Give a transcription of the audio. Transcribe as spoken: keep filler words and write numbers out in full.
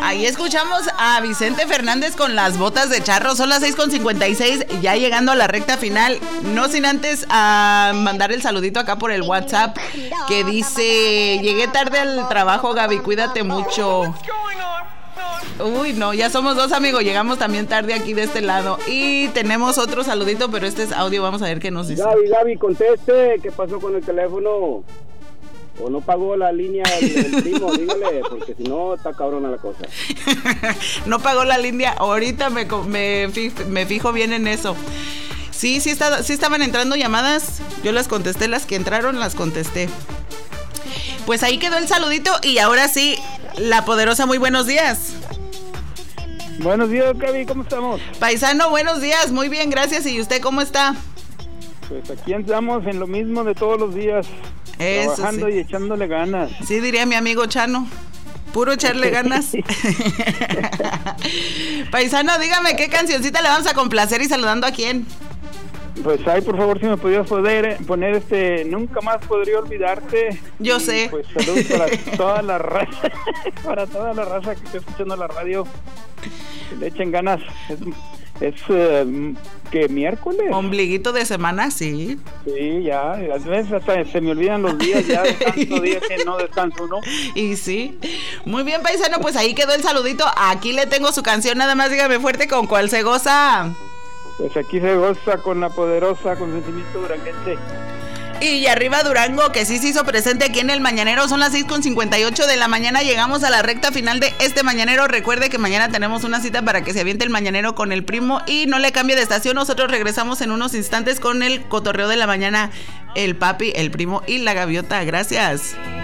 Ahí escuchamos a Vicente Fernández con Las botas de charro. Son las seis con cincuenta y seis, ya llegando a la recta final. No sin antes a mandar el saludito acá por el WhatsApp que dice: llegué tarde al trabajo, Gaby, cuídate mucho. Uy, no, ya somos dos, amigos. Llegamos también tarde aquí de este lado. Y tenemos otro saludito, pero este es audio. Vamos a ver qué nos dice. Gaby, Gaby, conteste. ¿Qué pasó con el teléfono? O no pagó la línea el, el primo, dígale, porque si no está cabrona la cosa. No pagó la línea, ahorita me, me, me fijo bien en eso. Sí, sí, está, sí estaban entrando llamadas, yo las contesté, las que entraron las contesté. Pues ahí quedó el saludito y ahora sí, la poderosa, muy buenos días. Buenos días, Gaby, ¿cómo estamos? Paisano, buenos días, muy bien, gracias. ¿Y usted cómo está? Pues aquí andamos en lo mismo de todos los días. Eso, trabajando sí. Y echándole ganas. Sí, diría mi amigo Chano. Puro echarle ganas. Paisano, dígame qué cancioncita le vamos a complacer y saludando a quién. Pues ay, por favor, si me podías poder poner este Nunca Más Podría Olvidarte. Yo y, sé. Pues saludos para toda la raza, para toda la raza que está escuchando la radio. Que le echen ganas. Es, es uh, que miércoles. Ombliguito de semana, sí. Sí, ya, a veces hasta se me olvidan los días, ya de tanto día que no descanso, ¿no? Y sí. Muy bien, paisano, pues ahí quedó el saludito. Aquí le tengo su canción, nada más dígame fuerte con cuál se goza. Pues aquí se goza con la poderosa, con sentimiento duranguense. Y arriba Durango, que sí se hizo presente aquí en el Mañanero. Son las seis con cincuenta y ocho de la mañana. Llegamos a la recta final de este Mañanero. Recuerde que mañana tenemos una cita para que se aviente el Mañanero con el primo y no le cambie de estación. Nosotros regresamos en unos instantes con el cotorreo de la mañana. El papi, el primo y la gaviota. Gracias.